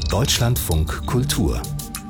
Deutschlandfunk Kultur.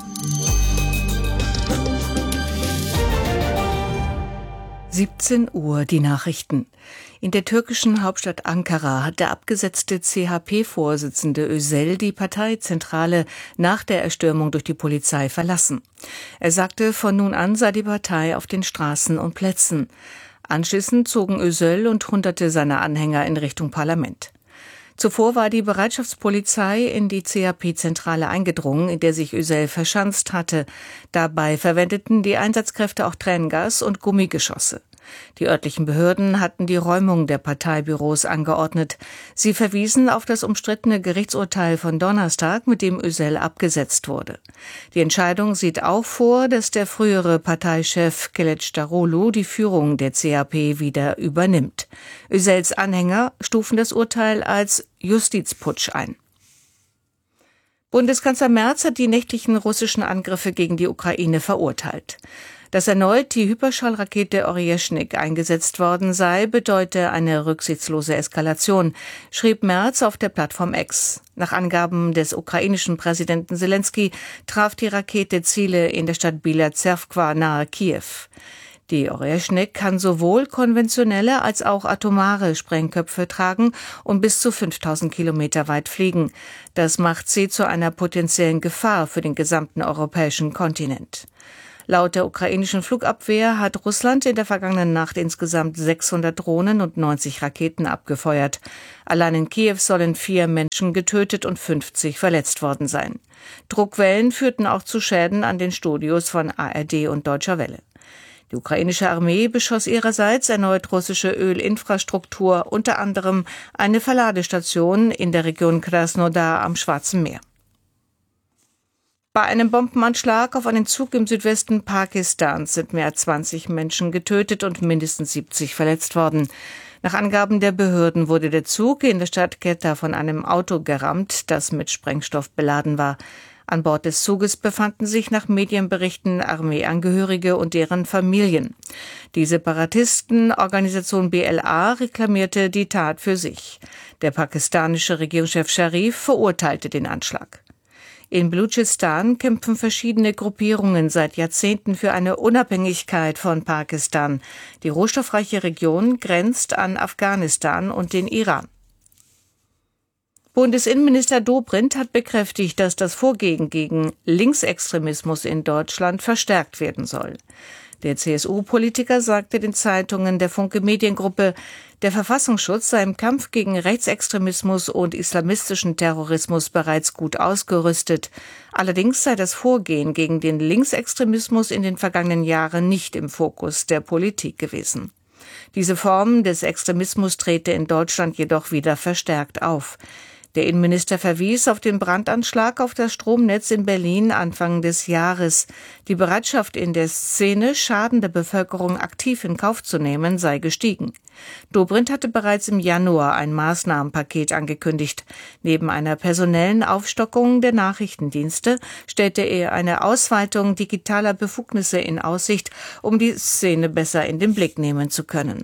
Uhr die Nachrichten. In der türkischen Hauptstadt Ankara hat der abgesetzte CHP-Vorsitzende Özel die Parteizentrale nach der Erstürmung durch die Polizei verlassen. Er sagte, von nun an sei die Partei auf den Straßen und Plätzen. Anschließend zogen Özel und Hunderte seiner Anhänger in Richtung Parlament. Zuvor war die Bereitschaftspolizei in die CHP-Zentrale eingedrungen, in der sich Özel verschanzt hatte. Dabei verwendeten die Einsatzkräfte auch Tränengas und Gummigeschosse. Die örtlichen Behörden hatten die Räumung der Parteibüros angeordnet. Sie verwiesen auf das umstrittene Gerichtsurteil von Donnerstag, mit dem Özel abgesetzt wurde. Die Entscheidung sieht auch vor, dass der frühere Parteichef Kılıçdaroğlu die Führung der CHP wieder übernimmt. Özels Anhänger stufen das Urteil als Justizputsch ein. Bundeskanzler Merz hat die nächtlichen russischen Angriffe gegen die Ukraine verurteilt. Dass erneut die Hyperschallrakete Oryezhnik eingesetzt worden sei, bedeute eine rücksichtslose Eskalation, schrieb Merz auf der Plattform X. Nach Angaben des ukrainischen Präsidenten Selenskyj traf die Rakete Ziele in der Stadt Bila Zerkwha nahe Kiew. Die Oryezhnik kann sowohl konventionelle als auch atomare Sprengköpfe tragen und bis zu 5000 Kilometer weit fliegen. Das macht sie zu einer potenziellen Gefahr für den gesamten europäischen Kontinent. Laut der ukrainischen Flugabwehr hat Russland in der vergangenen Nacht insgesamt 600 Drohnen und 90 Raketen abgefeuert. Allein in Kiew sollen 4 Menschen getötet und 50 verletzt worden sein. Druckwellen führten auch zu Schäden an den Studios von ARD und Deutscher Welle. Die ukrainische Armee beschoss ihrerseits erneut russische Ölinfrastruktur, unter anderem eine Verladestation in der Region Krasnodar am Schwarzen Meer. Bei einem Bombenanschlag auf einen Zug im Südwesten Pakistans sind mehr als 20 Menschen getötet und mindestens 70 verletzt worden. Nach Angaben der Behörden wurde der Zug in der Stadt Quetta von einem Auto gerammt, das mit Sprengstoff beladen war. An Bord des Zuges befanden sich nach Medienberichten Armeeangehörige und deren Familien. Die Separatistenorganisation BLA reklamierte die Tat für sich. Der pakistanische Regierungschef Sharif verurteilte den Anschlag. In Belutschistan kämpfen verschiedene Gruppierungen seit Jahrzehnten für eine Unabhängigkeit von Pakistan. Die rohstoffreiche Region grenzt an Afghanistan und den Iran. Bundesinnenminister Dobrindt hat bekräftigt, dass das Vorgehen gegen Linksextremismus in Deutschland verstärkt werden soll. Der CSU-Politiker sagte den Zeitungen der Funke Mediengruppe, der Verfassungsschutz sei im Kampf gegen Rechtsextremismus und islamistischen Terrorismus bereits gut ausgerüstet. Allerdings sei das Vorgehen gegen den Linksextremismus in den vergangenen Jahren nicht im Fokus der Politik gewesen. Diese Form des Extremismus trete in Deutschland jedoch wieder verstärkt auf. Der Innenminister verwies auf den Brandanschlag auf das Stromnetz in Berlin Anfang des Jahres. Die Bereitschaft in der Szene, Schaden der Bevölkerung aktiv in Kauf zu nehmen, sei gestiegen. Dobrindt hatte bereits im Januar ein Maßnahmenpaket angekündigt. Neben einer personellen Aufstockung der Nachrichtendienste stellte er eine Ausweitung digitaler Befugnisse in Aussicht, um die Szene besser in den Blick nehmen zu können.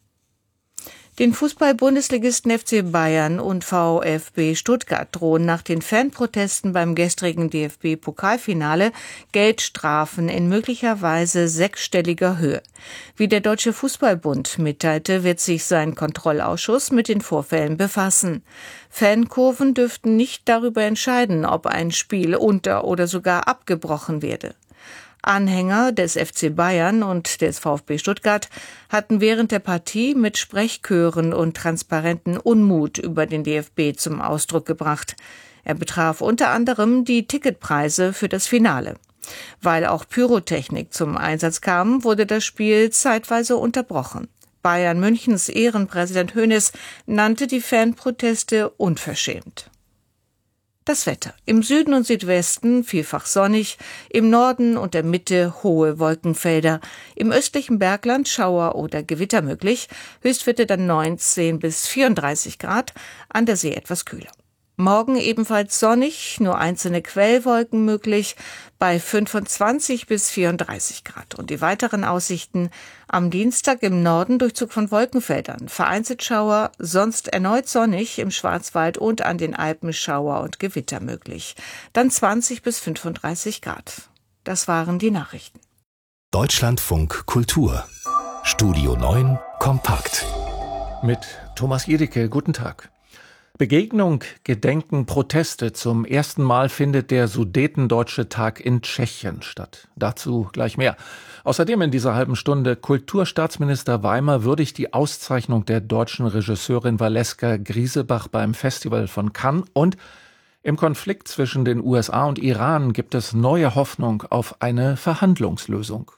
Den Fußball-Bundesligisten FC Bayern und VfB Stuttgart drohen nach den Fanprotesten beim gestrigen DFB-Pokalfinale Geldstrafen in möglicherweise sechsstelliger Höhe. Wie der Deutsche Fußballbund mitteilte, wird sich sein Kontrollausschuss mit den Vorfällen befassen. Fankurven dürften nicht darüber entscheiden, ob ein Spiel unter- oder sogar abgebrochen werde. Anhänger des FC Bayern und des VfB Stuttgart hatten während der Partie mit Sprechchören und transparenten Unmut über den DFB zum Ausdruck gebracht. Er betraf unter anderem die Ticketpreise für das Finale. Weil auch Pyrotechnik zum Einsatz kam, wurde das Spiel zeitweise unterbrochen. Bayern Münchens Ehrenpräsident Hoeneß nannte die Fanproteste unverschämt. Das Wetter. Im Süden und Südwesten vielfach sonnig, im Norden und der Mitte hohe Wolkenfelder, im östlichen Bergland Schauer oder Gewitter möglich, Höchstwerte dann 19 bis 34 Grad, an der See etwas kühler. Morgen ebenfalls sonnig, nur einzelne Quellwolken möglich, bei 25 bis 34 Grad. Und die weiteren Aussichten: am Dienstag im Norden Durchzug von Wolkenfeldern, vereinzelt Schauer, sonst erneut sonnig, im Schwarzwald und an den Alpen Schauer und Gewitter möglich. Dann 20 bis 35 Grad. Das waren die Nachrichten. Deutschlandfunk Kultur. Studio 9 kompakt. Mit Thomas Jedicke, guten Tag. Begegnung, Gedenken, Proteste. Zum ersten Mal findet der Sudetendeutsche Tag in Tschechien statt. Dazu gleich mehr. Außerdem in dieser halben Stunde: Kulturstaatsminister Weimer würdigt die Auszeichnung der deutschen Regisseurin Valeska Griesebach beim Festival von Cannes. Und im Konflikt zwischen den USA und Iran gibt es neue Hoffnung auf eine Verhandlungslösung.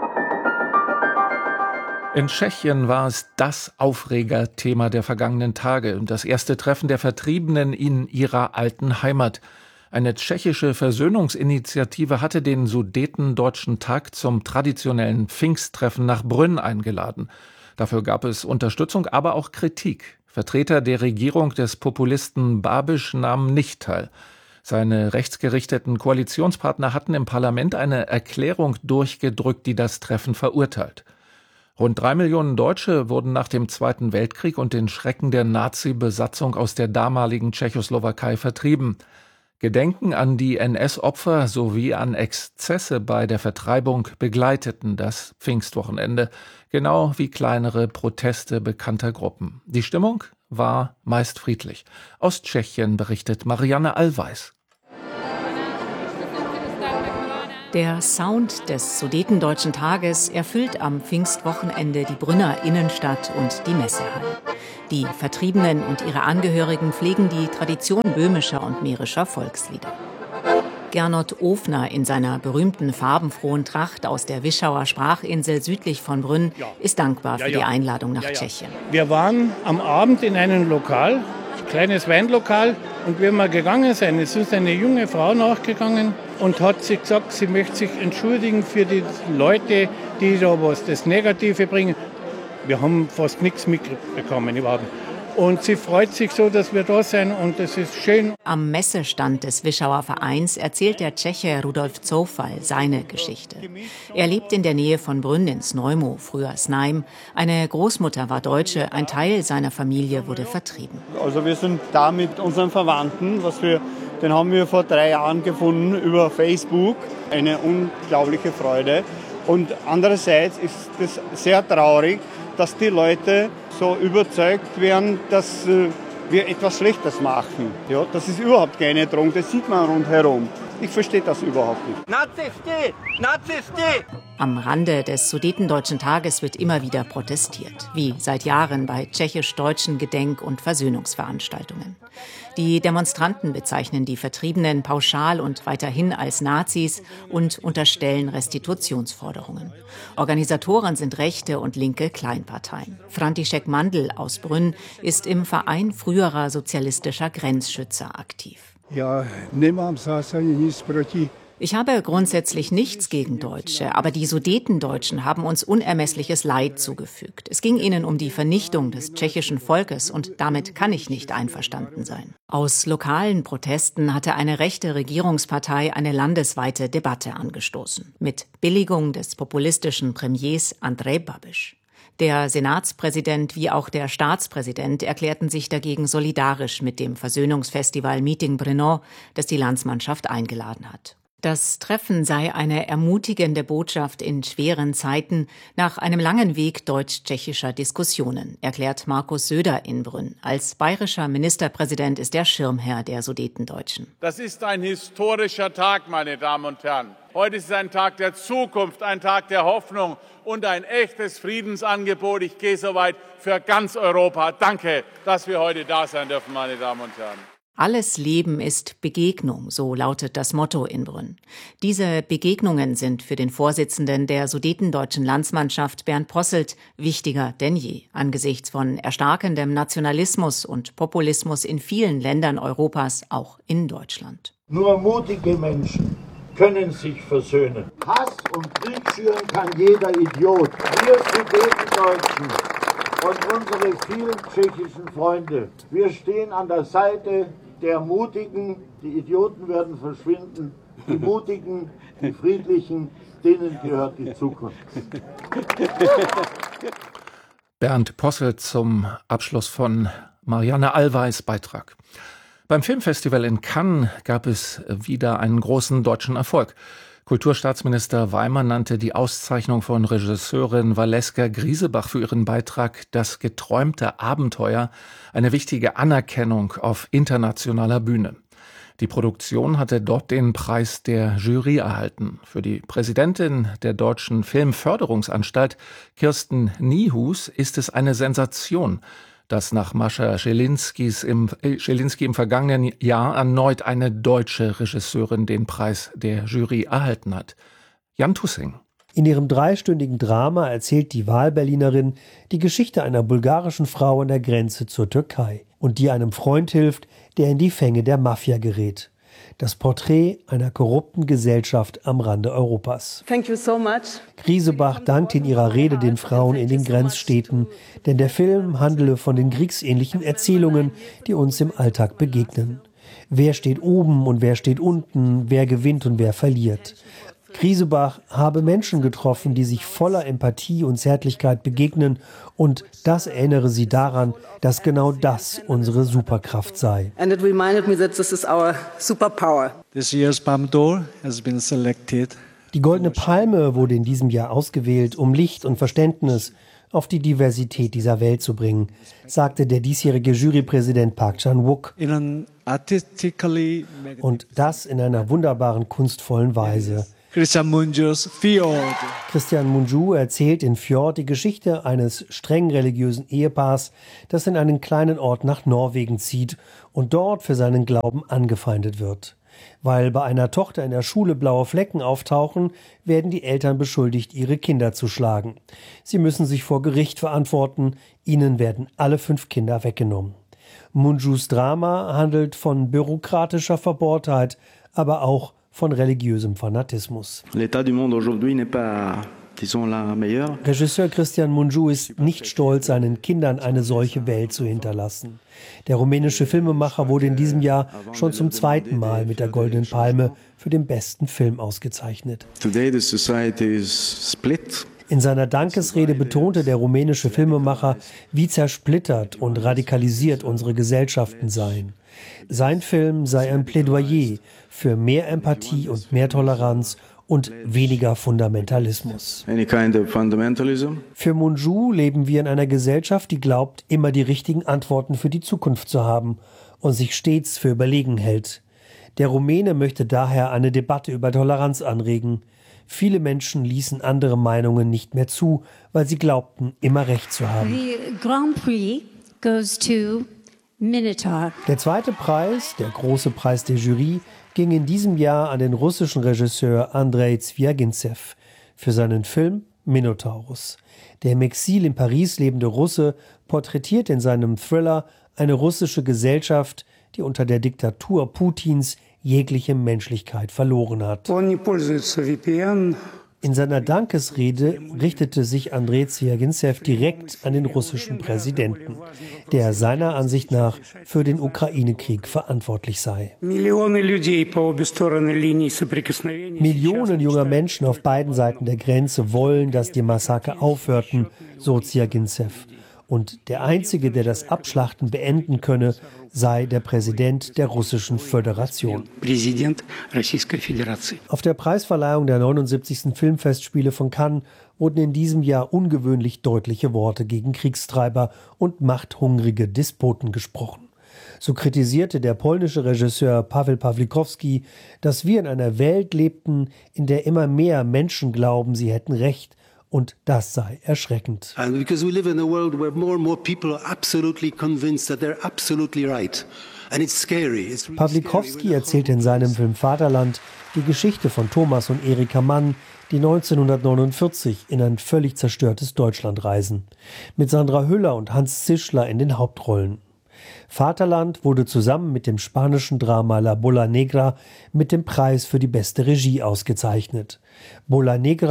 In Tschechien war es das Aufregerthema der vergangenen Tage. Das erste Treffen der Vertriebenen in ihrer alten Heimat. Eine tschechische Versöhnungsinitiative hatte den Sudetendeutschen Tag zum traditionellen Pfingsttreffen nach Brünn eingeladen. Dafür gab es Unterstützung, aber auch Kritik. Vertreter der Regierung des Populisten Babiš nahmen nicht teil. Seine rechtsgerichteten Koalitionspartner hatten im Parlament eine Erklärung durchgedrückt, die das Treffen verurteilt. Rund 3 Millionen Deutsche wurden nach dem Zweiten Weltkrieg und den Schrecken der Nazi-Besatzung aus der damaligen Tschechoslowakei vertrieben. Gedenken an die NS-Opfer sowie an Exzesse bei der Vertreibung begleiteten das Pfingstwochenende, genau wie kleinere Proteste bekannter Gruppen. Die Stimmung war meist friedlich. Aus Tschechien berichtet Marianne Allweis. Der Sound des Sudetendeutschen Tages erfüllt am Pfingstwochenende die Brünner Innenstadt und die Messehalle. Die Vertriebenen und ihre Angehörigen pflegen die Tradition böhmischer und mährischer Volkslieder. Gernot Ofner in seiner berühmten farbenfrohen Tracht aus der Wischauer Sprachinsel südlich von Brünn ist dankbar für die Einladung nach Tschechien. Wir waren am Abend in einem Lokal, ein kleines Weinlokal, und wie wir gegangen sind, es ist eine junge Frau nachgegangen und hat sich gesagt, sie möchte sich entschuldigen für die Leute, die da das Negative bringen. Wir haben fast nichts mitbekommen überhaupt. Und sie freut sich so, dass wir da sind, und das ist schön. Am Messestand des Wischauer Vereins erzählt der Tscheche Rudolf Zoufal seine Geschichte. Er lebt in der Nähe von Brünn in Znojmo, früher Znaim. Eine Großmutter war Deutsche, ein Teil seiner Familie wurde vertrieben. Also wir sind da mit unseren Verwandten, den haben wir vor 3 Jahren gefunden über Facebook. Eine unglaubliche Freude. Und andererseits ist es sehr traurig, dass die Leute so überzeugt werden, dass wir etwas Schlechtes machen. Ja, das ist überhaupt keine Drohung, das sieht man rundherum. Ich verstehe das überhaupt nicht. Nazisti! Nazisti! Am Rande des Sudetendeutschen Tages wird immer wieder protestiert, wie seit Jahren bei tschechisch-deutschen Gedenk- und Versöhnungsveranstaltungen. Die Demonstranten bezeichnen die Vertriebenen pauschal und weiterhin als Nazis und unterstellen Restitutionsforderungen. Organisatoren sind rechte und linke Kleinparteien. František Mandl aus Brünn ist im Verein früherer sozialistischer Grenzschützer aktiv. Ich habe grundsätzlich nichts gegen Deutsche, aber die Sudetendeutschen haben uns unermessliches Leid zugefügt. Es ging ihnen um die Vernichtung des tschechischen Volkes, und damit kann ich nicht einverstanden sein. Aus lokalen Protesten hatte eine rechte Regierungspartei eine landesweite Debatte angestoßen, mit Billigung des populistischen Premiers Andrej Babiš. Der Senatspräsident wie auch der Staatspräsident erklärten sich dagegen solidarisch mit dem Versöhnungsfestival Meeting Brno, das die Landsmannschaft eingeladen hat. Das Treffen sei eine ermutigende Botschaft in schweren Zeiten nach einem langen Weg deutsch-tschechischer Diskussionen, erklärt Markus Söder in Brünn. Als bayerischer Ministerpräsident ist er Schirmherr der Sudetendeutschen. Das ist ein historischer Tag, meine Damen und Herren. Heute ist es ein Tag der Zukunft, ein Tag der Hoffnung und ein echtes Friedensangebot. Ich gehe so weit für ganz Europa. Danke, dass wir heute da sein dürfen, meine Damen und Herren. Alles Leben ist Begegnung, so lautet das Motto in Brünn. Diese Begegnungen sind für den Vorsitzenden der Sudetendeutschen Landsmannschaft Bernd Posselt wichtiger denn je, angesichts von erstarkendem Nationalismus und Populismus in vielen Ländern Europas, auch in Deutschland. Nur mutige Menschen können sich versöhnen. Hass und Krieg schüren kann jeder Idiot. Wir Sudetendeutschen und unsere vielen tschechischen Freunde, wir stehen an der Seite der Mutigen, die Idioten werden verschwinden, die Mutigen, die Friedlichen, denen gehört die Zukunft. Bernd Possel zum Abschluss von Marianne Allweis' Beitrag. Beim Filmfestival in Cannes gab es wieder einen großen deutschen Erfolg. Kulturstaatsminister Weimann nannte die Auszeichnung von Regisseurin Valeska Griesebach für ihren Beitrag »Das geträumte Abenteuer« eine wichtige Anerkennung auf internationaler Bühne. Die Produktion hatte dort den Preis der Jury erhalten. Für die Präsidentin der Deutschen Filmförderungsanstalt, Kirsten Niehus, ist es eine Sensation, dass nach Mascha Schelinski im vergangenen Jahr erneut eine deutsche Regisseurin den Preis der Jury erhalten hat. Jan Tussing. In ihrem 3-stündigen Drama erzählt die Wahlberlinerin die Geschichte einer bulgarischen Frau an der Grenze zur Türkei und die einem Freund hilft, der in die Fänge der Mafia gerät. Das Porträt einer korrupten Gesellschaft am Rande Europas. Thank you so much. Griesebach dankt in ihrer Rede den Frauen in den Grenzstädten, denn der Film handele von den kriegsähnlichen Erzählungen, die uns im Alltag begegnen. Wer steht oben und wer steht unten, wer gewinnt und wer verliert. Griesebach habe Menschen getroffen, die sich voller Empathie und Zärtlichkeit begegnen, und das erinnere sie daran, dass genau das unsere Superkraft sei. And it reminded me that this is our superpower. This year's Palme d'Or has been selected. Die Goldene Palme wurde in diesem Jahr ausgewählt, um Licht und Verständnis auf die Diversität dieser Welt zu bringen, sagte der diesjährige Jurypräsident Park Chan-wook. Und das in einer wunderbaren, kunstvollen Weise. Christian Mungius Fjord. Christian Mungiu erzählt in Fjord die Geschichte eines streng religiösen Ehepaars, das in einen kleinen Ort nach Norwegen zieht und dort für seinen Glauben angefeindet wird. Weil bei einer Tochter in der Schule blaue Flecken auftauchen, werden die Eltern beschuldigt, ihre Kinder zu schlagen. Sie müssen sich vor Gericht verantworten, ihnen werden alle 5 Kinder weggenommen. Mungius Drama handelt von bürokratischer Verbohrtheit, aber auch von religiösem Fanatismus. Regisseur Cristian Mungiu ist nicht stolz, seinen Kindern eine solche Welt zu hinterlassen. Der rumänische Filmemacher wurde in diesem Jahr schon zum 2. Mal mit der Goldenen Palme für den besten Film ausgezeichnet. In seiner Dankesrede betonte der rumänische Filmemacher, wie zersplittert und radikalisiert unsere Gesellschaften seien. Sein Film sei ein Plädoyer für mehr Empathie und mehr Toleranz und weniger Fundamentalismus. Für Mungiu leben wir in einer Gesellschaft, die glaubt, immer die richtigen Antworten für die Zukunft zu haben und sich stets für überlegen hält. Der Rumäne möchte daher eine Debatte über Toleranz anregen. Viele Menschen ließen andere Meinungen nicht mehr zu, weil sie glaubten, immer Recht zu haben. The Grand Prix goes to Minotaur. Der zweite Preis, der große Preis der Jury, ging in diesem Jahr an den russischen Regisseur Andrei Zwjagintsew für seinen Film Minotaurus. Der im Exil in Paris lebende Russe porträtiert in seinem Thriller eine russische Gesellschaft, die unter der Diktatur Putins jegliche Menschlichkeit verloren hat. In seiner Dankesrede richtete sich Andrei Zwjagintsew direkt an den russischen Präsidenten, der seiner Ansicht nach für den Ukraine-Krieg verantwortlich sei. Millionen junger Menschen auf beiden Seiten der Grenze wollen, dass die Massaker aufhörten, so Zwjagintsew. Und der Einzige, der das Abschlachten beenden könne, sei der Präsident der Russischen Föderation. Auf der Preisverleihung der 79. Filmfestspiele von Cannes wurden in diesem Jahr ungewöhnlich deutliche Worte gegen Kriegstreiber und machthungrige Despoten gesprochen. So kritisierte der polnische Regisseur Paweł Pawlikowski, dass wir in einer Welt lebten, in der immer mehr Menschen glauben, sie hätten Recht, und das sei erschreckend. Pawlikowski erzählt in seinem Film Vaterland die Geschichte von Thomas und Erika Mann, die 1949 in ein völlig zerstörtes Deutschland reisen. Mit Sandra Hüller und Hans Zischler in den Hauptrollen. Vaterland wurde zusammen mit dem spanischen Drama La Bola Negra mit dem Preis für die beste Regie ausgezeichnet. Bola Negra,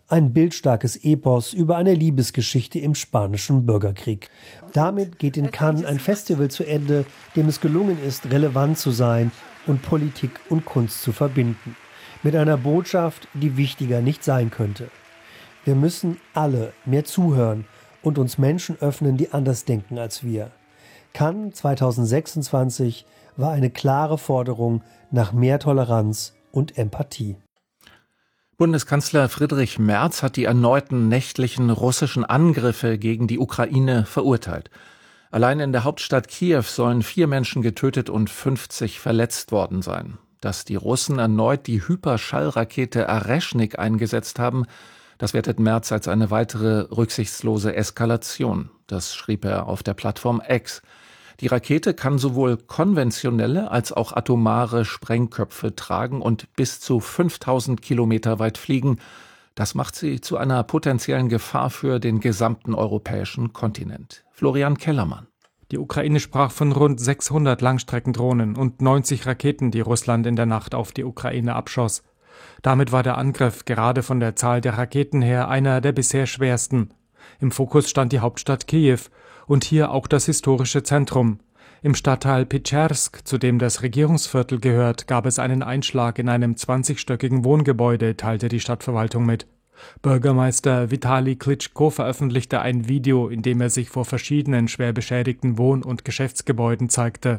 ein bildstarkes Epos über eine Liebesgeschichte im spanischen Bürgerkrieg. Damit geht in Cannes ein Festival zu Ende, dem es gelungen ist, relevant zu sein und Politik und Kunst zu verbinden. Mit einer Botschaft, die wichtiger nicht sein könnte. Wir müssen alle mehr zuhören und uns Menschen öffnen, die anders denken als wir. Cannes 2026 war eine klare Forderung nach mehr Toleranz und Empathie. Bundeskanzler Friedrich Merz hat die erneuten nächtlichen russischen Angriffe gegen die Ukraine verurteilt. Allein in der Hauptstadt Kiew sollen 4 Menschen getötet und 50 verletzt worden sein. Dass die Russen erneut die Hyperschallrakete Areschnik eingesetzt haben, das wertet Merz als eine weitere rücksichtslose Eskalation. Das schrieb er auf der Plattform X. Die Rakete kann sowohl konventionelle als auch atomare Sprengköpfe tragen und bis zu 5000 Kilometer weit fliegen. Das macht sie zu einer potenziellen Gefahr für den gesamten europäischen Kontinent. Florian Kellermann. Die Ukraine sprach von rund 600 Langstreckendrohnen und 90 Raketen, die Russland in der Nacht auf die Ukraine abschoss. Damit war der Angriff gerade von der Zahl der Raketen her einer der bisher schwersten. Im Fokus stand die Hauptstadt Kiew und hier auch das historische Zentrum. Im Stadtteil Petschersk, zu dem das Regierungsviertel gehört, gab es einen Einschlag in einem 20-stöckigen Wohngebäude, teilte die Stadtverwaltung mit. Bürgermeister Vitali Klitschko veröffentlichte ein Video, in dem er sich vor verschiedenen schwer beschädigten Wohn- und Geschäftsgebäuden zeigte.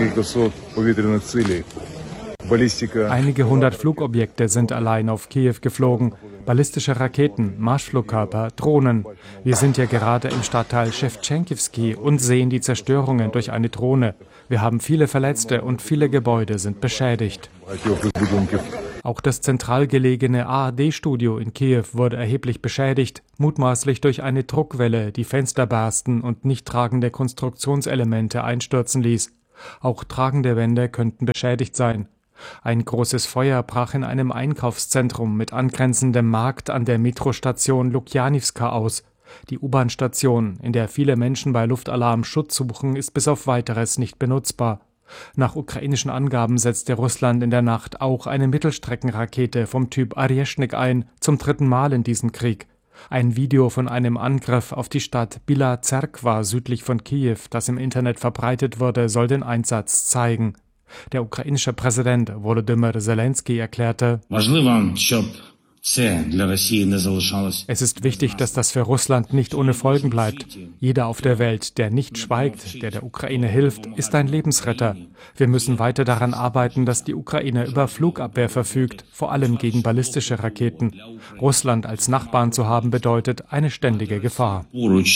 Einige 100 Flugobjekte sind allein auf Kiew geflogen. Ballistische Raketen, Marschflugkörper, Drohnen. Wir sind ja gerade im Stadtteil Schewtschenkivsky und sehen die Zerstörungen durch eine Drohne. Wir haben viele Verletzte und viele Gebäude sind beschädigt. Auch das zentral gelegene ARD-Studio in Kiew wurde erheblich beschädigt, mutmaßlich durch eine Druckwelle, die Fenster bersten und nicht tragende Konstruktionselemente einstürzen ließ. Auch tragende Wände könnten beschädigt sein. Ein großes Feuer brach in einem Einkaufszentrum mit angrenzendem Markt an der Metrostation Lukjanivska aus. Die U-Bahn-Station, in der viele Menschen bei Luftalarm Schutz suchen, ist bis auf Weiteres nicht benutzbar. Nach ukrainischen Angaben setzte Russland in der Nacht auch eine Mittelstreckenrakete vom Typ Areschnik ein, zum 3. Mal in diesem Krieg. Ein Video von einem Angriff auf die Stadt Bila Zerkwa südlich von Kiew, das im Internet verbreitet wurde, soll den Einsatz zeigen. Der ukrainische Präsident Volodymyr Zelensky erklärte: Es ist wichtig, dass das für Russland nicht ohne Folgen bleibt. Jeder auf der Welt, der nicht schweigt, der Ukraine hilft, ist ein Lebensretter. Wir müssen weiter daran arbeiten, dass die Ukraine über Flugabwehr verfügt, vor allem gegen ballistische Raketen. Russland als Nachbarn zu haben bedeutet eine ständige Gefahr.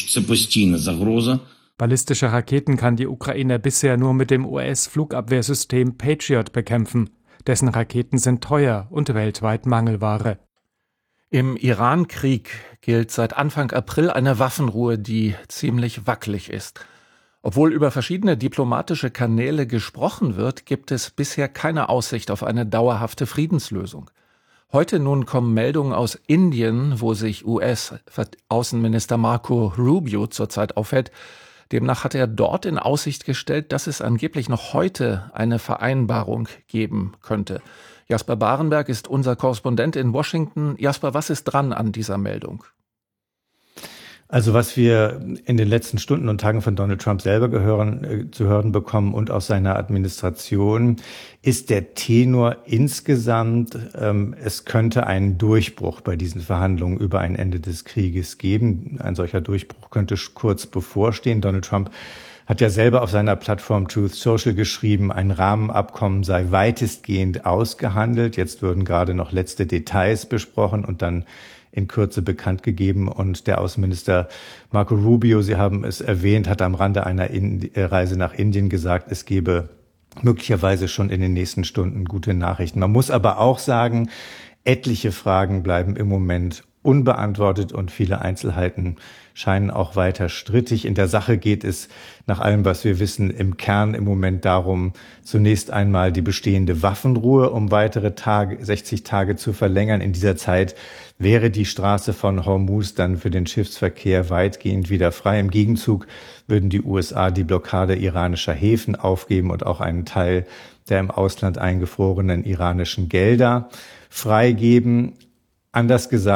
Ballistische Raketen kann die Ukraine bisher nur mit dem US-Flugabwehrsystem Patriot bekämpfen. Dessen Raketen sind teuer und weltweit Mangelware. Im Iran-Krieg gilt seit Anfang April eine Waffenruhe, die ziemlich wackelig ist. Obwohl über verschiedene diplomatische Kanäle gesprochen wird, gibt es bisher keine Aussicht auf eine dauerhafte Friedenslösung. Heute nun kommen Meldungen aus Indien, wo sich US-Außenminister Marco Rubio zurzeit aufhält. Demnach hat er dort in Aussicht gestellt, dass es angeblich noch heute eine Vereinbarung geben könnte. Jasper Barenberg ist unser Korrespondent in Washington. Jasper, was ist dran an dieser Meldung? Also was wir in den letzten Stunden und Tagen von Donald Trump selber zu hören bekommen und aus seiner Administration, ist der Tenor insgesamt, es könnte einen Durchbruch bei diesen Verhandlungen über ein Ende des Krieges geben. Ein solcher Durchbruch könnte kurz bevorstehen. Donald Trump hat ja selber auf seiner Plattform Truth Social geschrieben, ein Rahmenabkommen sei weitestgehend ausgehandelt. Jetzt würden gerade noch letzte Details besprochen und dann in Kürze bekannt gegeben. Und der Außenminister Marco Rubio, Sie haben es erwähnt, hat am Rande einer Reise nach Indien gesagt, es gebe möglicherweise schon in den nächsten Stunden gute Nachrichten. Man muss aber auch sagen, etliche Fragen bleiben im Moment unbeantwortet und viele Einzelheiten scheinen auch weiter strittig. In der Sache geht es nach allem, was wir wissen, im Kern im Moment darum, zunächst einmal die bestehende Waffenruhe um weitere 60 Tage zu verlängern. In dieser Zeit wäre die Straße von Hormuz dann für den Schiffsverkehr weitgehend wieder frei. Im Gegenzug würden die USA die Blockade iranischer Häfen aufgeben und auch einen Teil der im Ausland eingefrorenen iranischen Gelder freigeben. Anders gesagt,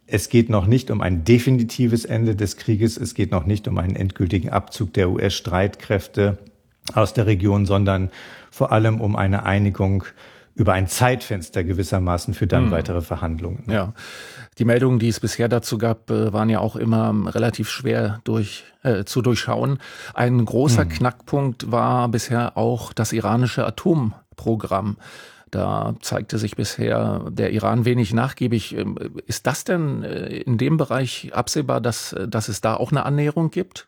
Es geht noch nicht um ein definitives Ende des Krieges, es geht noch nicht um einen endgültigen Abzug der US-Streitkräfte aus der Region, sondern vor allem um eine Einigung über ein Zeitfenster gewissermaßen für dann weitere Verhandlungen. Ja, die Meldungen, die es bisher dazu gab, waren ja auch immer relativ schwer zu durchschauen. Ein großer Knackpunkt war bisher auch das iranische Atomprogramm. Da zeigte sich bisher der Iran wenig nachgiebig. Ist das denn in dem Bereich absehbar, dass es da auch eine Annäherung gibt?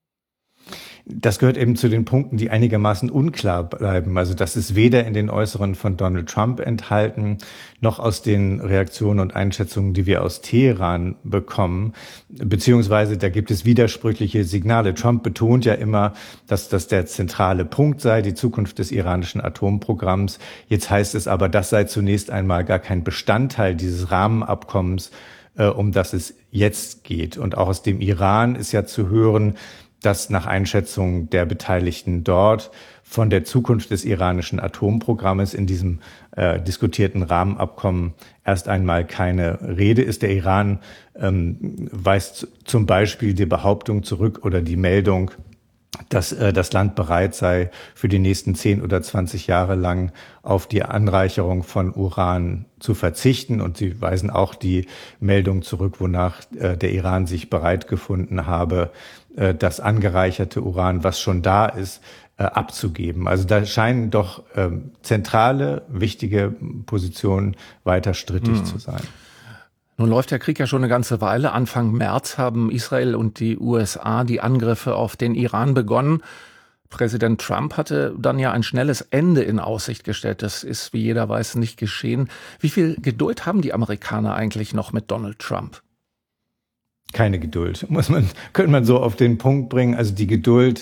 Das gehört eben zu den Punkten, die einigermaßen unklar bleiben. Also das ist weder in den Äußerungen von Donald Trump enthalten, noch aus den Reaktionen und Einschätzungen, die wir aus Teheran bekommen. Beziehungsweise da gibt es widersprüchliche Signale. Trump betont ja immer, dass das der zentrale Punkt sei, die Zukunft des iranischen Atomprogramms. Jetzt heißt es aber, das sei zunächst einmal gar kein Bestandteil dieses Rahmenabkommens, um das es jetzt geht. Und auch aus dem Iran ist ja zu hören, dass nach Einschätzung der Beteiligten dort von der Zukunft des iranischen Atomprogrammes in diesem diskutierten Rahmenabkommen erst einmal keine Rede ist. Der Iran weist zum Beispiel die Behauptung zurück oder die Meldung, dass das Land bereit sei, für die nächsten 10 oder 20 Jahre lang auf die Anreicherung von Uran zu verzichten. Und sie weisen auch die Meldung zurück, wonach der Iran sich bereit gefunden habe, das angereicherte Uran, was schon da ist, abzugeben. Also da scheinen doch zentrale, wichtige Positionen weiter strittig zu sein. Nun läuft der Krieg ja schon eine ganze Weile. Anfang März haben Israel und die USA die Angriffe auf den Iran begonnen. Präsident Trump hatte dann ja ein schnelles Ende in Aussicht gestellt. Das ist, wie jeder weiß, nicht geschehen. Wie viel Geduld haben die Amerikaner eigentlich noch mit Donald Trump? Keine Geduld, könnte man so auf den Punkt bringen. Also die Geduld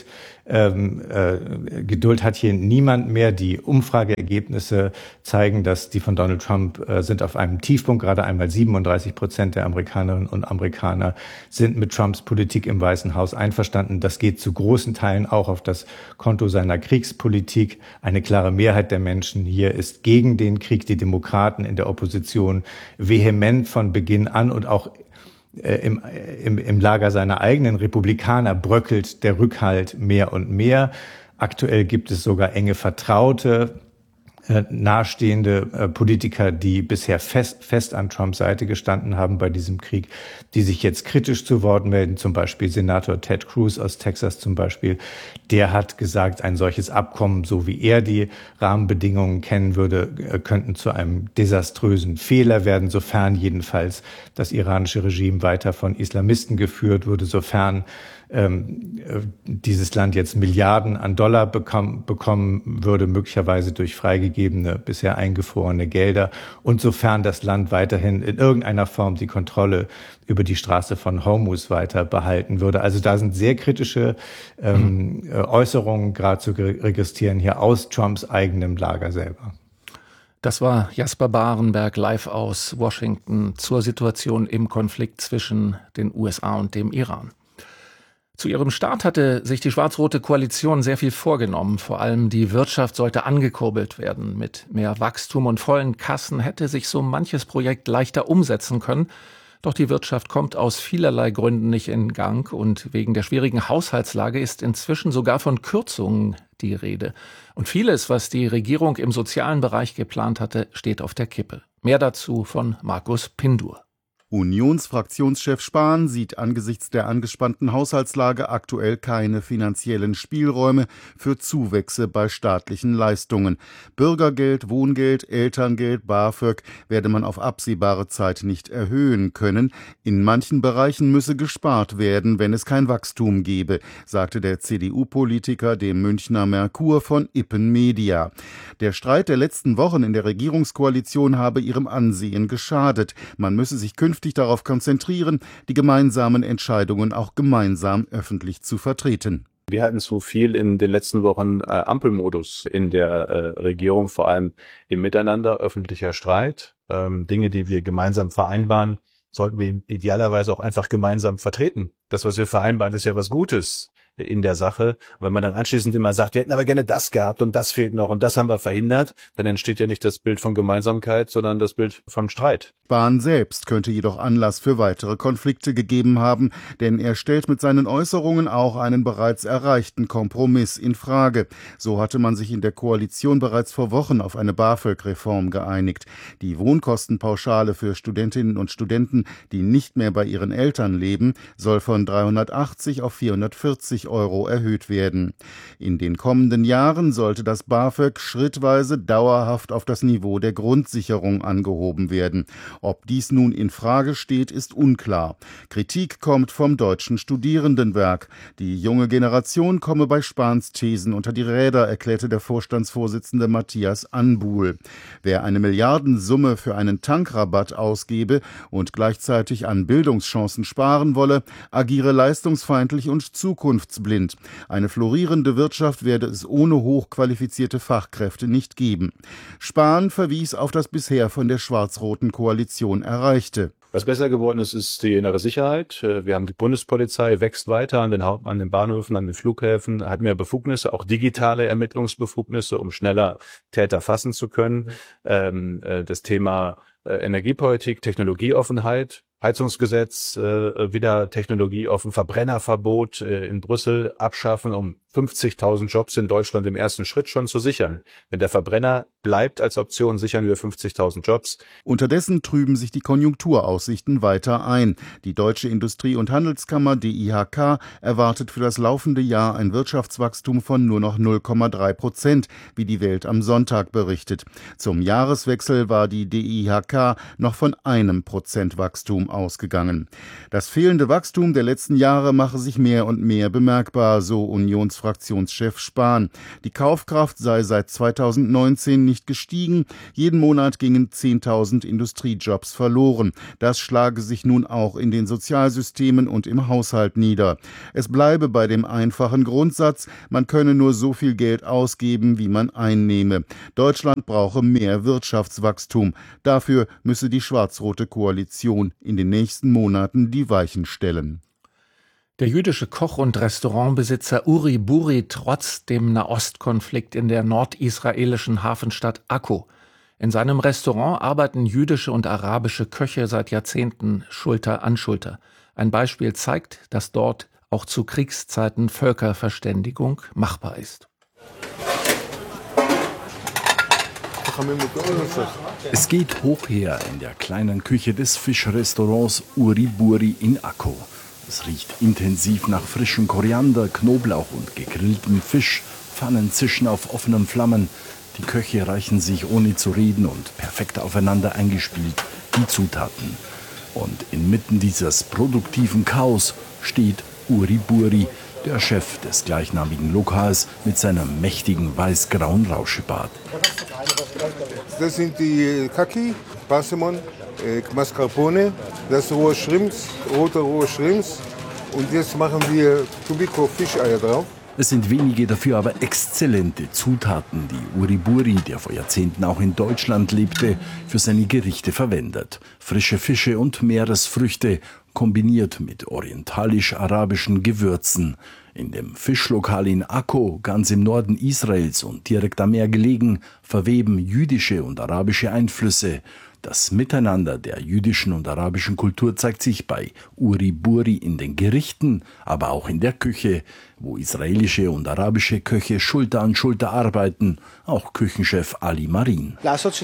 hat hier niemand mehr. Die Umfrageergebnisse zeigen, dass die von Donald Trump sind auf einem Tiefpunkt. Gerade einmal 37% der Amerikanerinnen und Amerikaner sind mit Trumps Politik im Weißen Haus einverstanden. Das geht zu großen Teilen auch auf das Konto seiner Kriegspolitik. Eine klare Mehrheit der Menschen hier ist gegen den Krieg. Die Demokraten in der Opposition vehement von Beginn an und auch im Lager seiner eigenen Republikaner bröckelt der Rückhalt mehr und mehr. Aktuell gibt es sogar enge Vertraute, nahestehende Politiker, die bisher fest an Trumps Seite gestanden haben bei diesem Krieg, die sich jetzt kritisch zu Wort melden. Zum Beispiel Senator Ted Cruz aus Texas zum Beispiel. Der hat gesagt, ein solches Abkommen, so wie er die Rahmenbedingungen kennen würde, könnten zu einem desaströsen Fehler werden, sofern jedenfalls das iranische Regime weiter von Islamisten geführt würde, sofern dieses Land jetzt Milliarden an Dollar bekommen würde, möglicherweise durch freigegebene, bisher eingefrorene Gelder. Und sofern das Land weiterhin in irgendeiner Form die Kontrolle über die Straße von Hormuz weiter behalten würde. Also da sind sehr kritische Äußerungen gerade zu registrieren hier aus Trumps eigenem Lager selber. Das war Jasper Barenberg live aus Washington zur Situation im Konflikt zwischen den USA und dem Iran. Zu ihrem Start hatte sich die schwarz-rote Koalition sehr viel vorgenommen. Vor allem die Wirtschaft sollte angekurbelt werden. Mit mehr Wachstum und vollen Kassen hätte sich so manches Projekt leichter umsetzen können. Doch die Wirtschaft kommt aus vielerlei Gründen nicht in Gang und wegen der schwierigen Haushaltslage ist inzwischen sogar von Kürzungen die Rede. Und vieles, was die Regierung im sozialen Bereich geplant hatte, steht auf der Kippe. Mehr dazu von Markus Pindur. Unionsfraktionschef Spahn sieht angesichts der angespannten Haushaltslage aktuell keine finanziellen Spielräume für Zuwächse bei staatlichen Leistungen. Bürgergeld, Wohngeld, Elterngeld, BAföG werde man auf absehbare Zeit nicht erhöhen können. In manchen Bereichen müsse gespart werden, wenn es kein Wachstum gebe, sagte der CDU-Politiker dem Münchner Merkur von Ippen Media. Der Streit der letzten Wochen in der Regierungskoalition habe ihrem Ansehen geschadet. Man müsse sich künftig darauf konzentrieren, die gemeinsamen Entscheidungen auch gemeinsam öffentlich zu vertreten. Wir hatten so viel in den letzten Wochen Ampelmodus in der Regierung, vor allem im Miteinander, öffentlicher Streit. Dinge, die wir gemeinsam vereinbaren, sollten wir idealerweise auch einfach gemeinsam vertreten. Das, was wir vereinbaren, ist ja was Gutes. in der Sache. Wenn man dann anschließend immer sagt, wir hätten aber gerne das gehabt und das fehlt noch und das haben wir verhindert, dann entsteht ja nicht das Bild von Gemeinsamkeit, sondern das Bild von Streit. Spahn selbst könnte jedoch Anlass für weitere Konflikte gegeben haben, denn er stellt mit seinen Äußerungen auch einen bereits erreichten Kompromiss in Frage. So hatte man sich in der Koalition bereits vor Wochen auf eine BAföG-Reform geeinigt. Die Wohnkostenpauschale für Studentinnen und Studenten, die nicht mehr bei ihren Eltern leben, soll von 380 auf 440 € erhöht werden. In den kommenden Jahren sollte das BAföG schrittweise dauerhaft auf das Niveau der Grundsicherung angehoben werden. Ob dies nun in Frage steht, ist unklar. Kritik kommt vom Deutschen Studierendenwerk. Die junge Generation komme bei Spahns Thesen unter die Räder, erklärte der Vorstandsvorsitzende Matthias Anbuhl. Wer eine Milliardensumme für einen Tankrabatt ausgebe und gleichzeitig an Bildungschancen sparen wolle, agiere leistungsfeindlich und zukunftsblind. Eine florierende Wirtschaft werde es ohne hochqualifizierte Fachkräfte nicht geben. Spahn verwies auf das bisher von der schwarz-roten Koalition Erreichte. Was besser geworden ist, ist die innere Sicherheit. Wir haben die Bundespolizei, wächst weiter an den Bahnhöfen, an den Flughäfen, hat mehr Befugnisse, auch digitale Ermittlungsbefugnisse, um schneller Täter fassen zu können. Das Thema Energiepolitik, Technologieoffenheit, Heizungsgesetz, wieder technologieoffen, Verbrennerverbot in Brüssel abschaffen, um 50.000 Jobs in Deutschland im ersten Schritt schon zu sichern. Wenn der Verbrenner bleibt als Option, sichern wir 50.000 Jobs. Unterdessen trüben sich die Konjunkturaussichten weiter ein. Die Deutsche Industrie- und Handelskammer DIHK erwartet für das laufende Jahr ein Wirtschaftswachstum von nur noch 0,3%, wie die Welt am Sonntag berichtet. Zum Jahreswechsel war die DIHK noch von 1% Wachstum ausgegangen. Das fehlende Wachstum der letzten Jahre mache sich mehr und mehr bemerkbar, so Unionsfraktionschef Spahn. Die Kaufkraft sei seit 2019 nicht gestiegen. Jeden Monat gingen 10.000 Industriejobs verloren. Das schlage sich nun auch in den Sozialsystemen und im Haushalt nieder. Es bleibe bei dem einfachen Grundsatz, man könne nur so viel Geld ausgeben, wie man einnehme. Deutschland brauche mehr Wirtschaftswachstum. Dafür müsse die schwarz-rote Koalition in den nächsten Monaten die Weichen stellen. Der jüdische Koch und Restaurantbesitzer Uri Buri trotz dem Nahostkonflikt in der nordisraelischen Hafenstadt Akko. In seinem Restaurant arbeiten jüdische und arabische Köche seit Jahrzehnten Schulter an Schulter. Ein Beispiel zeigt, dass dort auch zu Kriegszeiten Völkerverständigung machbar ist. Es geht hoch her in der kleinen Küche des Fischrestaurants Uri Buri in Akko. Es riecht intensiv nach frischem Koriander, Knoblauch und gegrilltem Fisch. Pfannen zischen auf offenen Flammen. Die Köche reichen sich ohne zu reden und perfekt aufeinander eingespielt die Zutaten. Und inmitten dieses produktiven Chaos steht Uri Buri, der Chef des gleichnamigen Lokals mit seinem mächtigen weiß-grauen Rauschebart. Das sind die Kaki, Passemon, Mascarpone, das rohe Shrimps, rote rohe Shrimps. Und jetzt machen wir Tubiko Fischeier drauf. Es sind wenige, dafür aber exzellente Zutaten, die Uri Buri, der vor Jahrzehnten auch in Deutschland lebte, für seine Gerichte verwendet. Frische Fische und Meeresfrüchte, kombiniert mit orientalisch-arabischen Gewürzen. In dem Fischlokal in Akko, ganz im Norden Israels und direkt am Meer gelegen, verweben jüdische und arabische Einflüsse. Das Miteinander der jüdischen und arabischen Kultur zeigt sich bei Uri Buri in den Gerichten, aber auch in der Küche, wo israelische und arabische Köche Schulter an Schulter arbeiten, auch Küchenchef Ali Marin.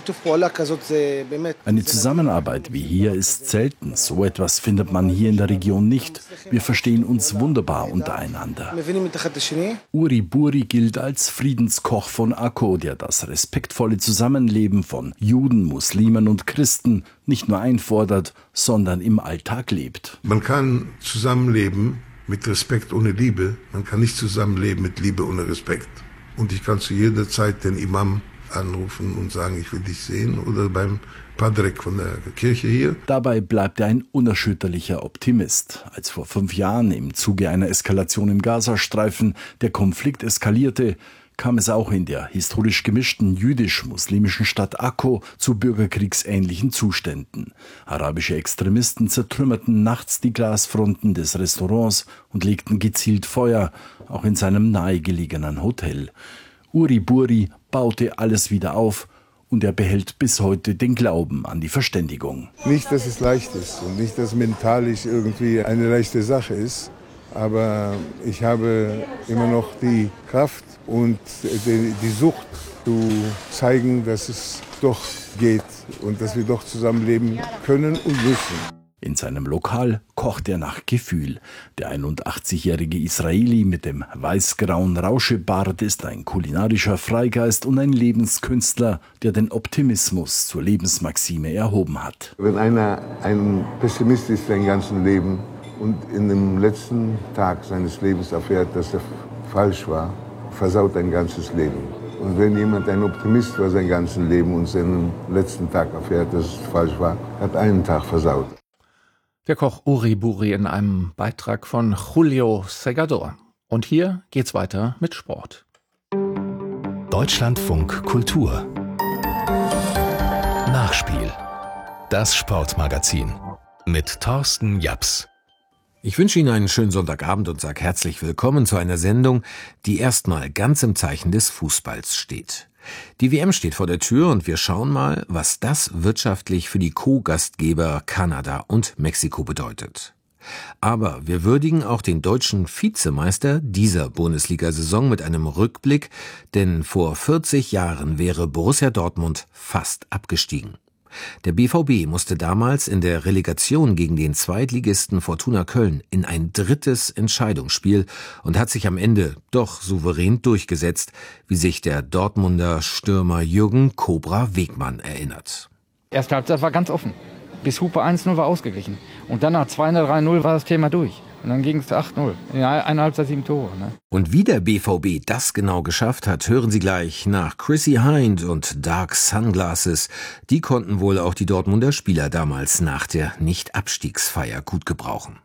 Eine Zusammenarbeit wie hier ist selten. So etwas findet man hier in der Region nicht. Wir verstehen uns wunderbar untereinander. Uri Buri gilt als Friedenskoch von Akko, der das respektvolle Zusammenleben von Juden, Muslimen und Christen nicht nur einfordert, sondern im Alltag lebt. Man kann zusammenleben mit Respekt ohne Liebe. Man kann nicht zusammenleben mit Liebe ohne Respekt. Und ich kann zu jeder Zeit den Imam anrufen und sagen, ich will dich sehen, oder beim Padrek von der Kirche hier. Dabei bleibt er ein unerschütterlicher Optimist. Als vor 5 Jahren im Zuge einer Eskalation im Gazastreifen der Konflikt eskalierte, kam es auch in der historisch gemischten jüdisch-muslimischen Stadt Akko zu bürgerkriegsähnlichen Zuständen. Arabische Extremisten zertrümmerten nachts die Glasfronten des Restaurants und legten gezielt Feuer, auch in seinem nahegelegenen Hotel. Uri Buri baute alles wieder auf und er behält bis heute den Glauben an die Verständigung. Nicht, dass es leicht ist und nicht, dass mentalisch irgendwie eine leichte Sache ist. Aber ich habe immer noch die Kraft und die Sucht zu zeigen, dass es doch geht und dass wir doch zusammenleben können und müssen. In seinem Lokal kocht er nach Gefühl. Der 81-jährige Israeli mit dem weiß-grauen Rauschebart ist ein kulinarischer Freigeist und ein Lebenskünstler, der den Optimismus zur Lebensmaxime erhoben hat. Wenn einer ein Pessimist ist sein ganzes Leben und in dem letzten Tag seines Lebens erfährt, dass er falsch war, versaut ein ganzes Leben. Und wenn jemand ein Optimist war sein ganzes Leben und seinen letzten Tag erfährt, dass es falsch war, hat einen Tag versaut. Der Koch Uri Buri in einem Beitrag von Julio Segador. Und hier geht's weiter mit Sport. Deutschlandfunk Kultur. Nachspiel. Das Sportmagazin mit Thorsten Japs. Ich wünsche Ihnen einen schönen Sonntagabend und sage herzlich willkommen zu einer Sendung, die erstmal ganz im Zeichen des Fußballs steht. Die WM steht vor der Tür und wir schauen mal, was das wirtschaftlich für die Co-Gastgeber Kanada und Mexiko bedeutet. Aber wir würdigen auch den deutschen Vizemeister dieser Bundesliga-Saison mit einem Rückblick, denn vor 40 Jahren wäre Borussia Dortmund fast abgestiegen. Der BVB musste damals in der Relegation gegen den Zweitligisten Fortuna Köln in ein drittes Entscheidungsspiel und hat sich am Ende doch souverän durchgesetzt, wie sich der Dortmunder Stürmer Jürgen Cobra Wegmann erinnert. Erste Halbzeit war ganz offen. Bis Hupe 1-0 war ausgeglichen. Und dann nach 2-3-0 war das Thema durch. Und dann ging es zu 8-0. In einer Halbzeit 7 Tore. Ne? Und wie der BVB das genau geschafft hat, hören Sie gleich nach Chrissy Hind und Dark Sunglasses. Die konnten wohl auch die Dortmunder Spieler damals nach der Nicht-Abstiegsfeier gut gebrauchen.